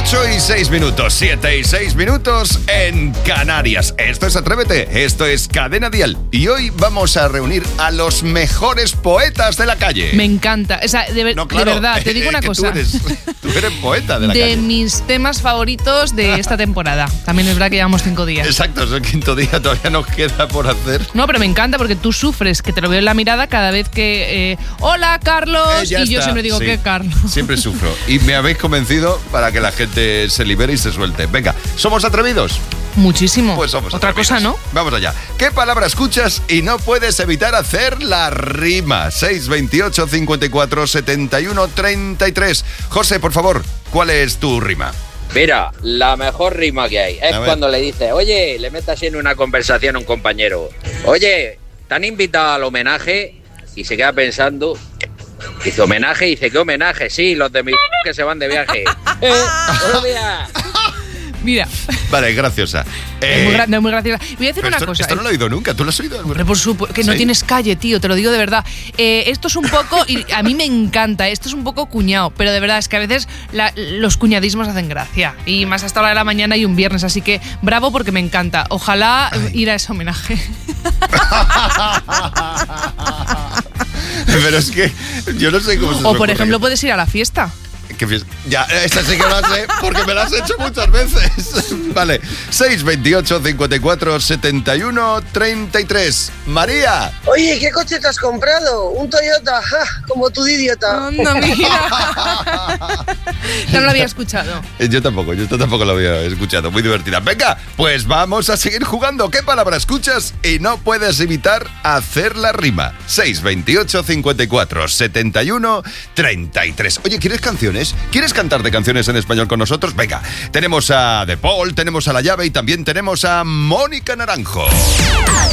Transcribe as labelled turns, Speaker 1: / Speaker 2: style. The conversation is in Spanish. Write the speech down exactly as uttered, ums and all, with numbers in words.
Speaker 1: ocho y seis minutos, siete y seis minutos en Canarias. Esto es Atrévete, esto es Cadena Dial. Y hoy vamos a reunir a los mejores poetas de la calle.
Speaker 2: Me encanta. O sea, de,
Speaker 1: no, claro,
Speaker 2: de verdad, te digo una
Speaker 1: que
Speaker 2: cosa.
Speaker 1: Tú eres, tú eres poeta de la
Speaker 2: de
Speaker 1: calle.
Speaker 2: De mis temas favoritos de esta temporada. También es verdad que llevamos cinco días.
Speaker 1: Exacto, es el quinto día, todavía nos queda por hacer.
Speaker 2: No, pero me encanta porque tú sufres, que te lo veo en la mirada cada vez que... Eh, Hola, Carlos.
Speaker 1: Eh, ya
Speaker 2: y yo
Speaker 1: está,
Speaker 2: siempre digo,
Speaker 1: sí.
Speaker 2: ¿qué, Carlos?
Speaker 1: Siempre sufro. Y me habéis convencido para que la gente se libere y se suelte. Venga, ¿somos atrevidos?
Speaker 2: Muchísimo.
Speaker 1: Pues somos
Speaker 2: Otra
Speaker 1: atrevidos.
Speaker 2: cosa, ¿no?
Speaker 1: Vamos allá. ¿Qué palabra escuchas y no puedes evitar hacer la rima? seis veintiocho, cincuenta y cuatro, setenta y uno, treinta y tres. José, por favor, ¿cuál es tu rima?
Speaker 3: Mira, la mejor rima que hay es cuando le dices, oye, le metas en una conversación a un compañero, oye, ¿te han invitado al homenaje? Y se queda pensando, dice, ¿homenaje? Y dice, ¿qué homenaje? Sí, los de mi que se van de viaje. eh, buenos días.
Speaker 2: Mira.
Speaker 1: Vale, es graciosa.
Speaker 2: Eh, es, muy gra- no, es muy graciosa. Voy a decir una
Speaker 1: esto,
Speaker 2: cosa.
Speaker 1: Esto no lo he oído nunca, ¿tú lo has oído?
Speaker 2: Pero por supuesto, que no
Speaker 1: ¿Sí?
Speaker 2: tienes calle, tío, te lo digo de verdad. Eh, esto es un poco, y a mí me encanta, esto es un poco cuñado, pero de verdad es que a veces la, los cuñadismos hacen gracia. Y más hasta la hora de la mañana y un viernes, así que bravo porque me encanta. Ojalá Ay. ir a ese homenaje.
Speaker 1: Pero es que yo no sé cómo se
Speaker 2: O por ejemplo, que... puedes ir a la fiesta.
Speaker 1: ¿Qué fiesta? Ya, esta sí que la sé porque me la has hecho muchas veces. Vale, seis veintiocho, cincuenta y cuatro, setenta y uno, treinta y tres. María.
Speaker 4: Oye, ¿qué coche te has comprado? Un Toyota, ja, como tú de idiota.
Speaker 2: No, mira. No lo había escuchado.
Speaker 1: Yo tampoco, yo tampoco lo había escuchado. Muy divertida. Venga, pues vamos a seguir jugando. ¿Qué palabra escuchas y no puedes evitar hacer la rima? seis veintiocho, cincuenta y cuatro, setenta y uno, treinta y tres. Oye, ¿quieres canciones? ¿Quieres cantar de canciones en español con nosotros? Venga, tenemos a De Paul, tenemos a La Llave y también tenemos a Mónica Naranjo.